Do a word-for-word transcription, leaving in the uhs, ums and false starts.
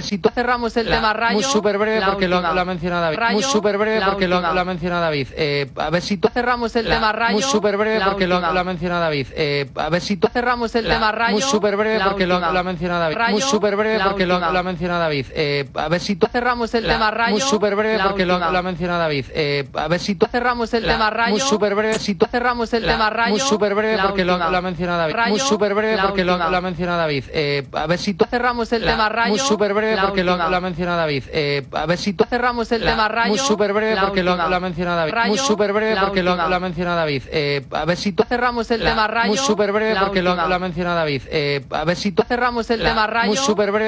si tú cerramos el La- tema Rayo. Muy súper breve la porque lo, última. lo ha mencionado David. Rayo, Muy súper breve la porque lo, última. lo ha mencionado David. Eh, a ver si tú cerramos el La- tema Rayo. Muy súper breve la porque lo, última. lo ha mencionado David. Eh, a ver si tú cerramos el La- tema Rayo. Muy súper breve la porque lo, última. lo ha mencionado David. Rayo, Muy súper breve la porque lo, última. lo ha mencionado David. Eh, a ver si tú cerramos el La- tema Rayo. Muy súper breve la porque lo, última. lo ha mencionado David. Eh, a ver si tú cerramos el La- tema Rayo. Muy súper breve. Si tú cerramos el La- tema Rayo. Muy súper breve la porque lo, última. lo ha mencionado David. Rayo, Muy súper breve la porque lo, última. lo ha mencionado David. Eh, a ver si tú cerramos el La- tema Rayo. Muy súper breve la porque lo, última. lo ha mencionado David. Eh, a ver si tú cerramos el La- tema Rayo. Muy súper breve la porque lo, última. lo ha mencionado David. Rayo, Muy súper breve la porque lo, última. lo ha mencionado David. Eh, a ver si tú cerramos el La- tema Rayo. Muy súper breve la porque lo, última. lo ha mencionado David. Eh, a ver si tú cerramos el La- tema Rayo. Muy súper breve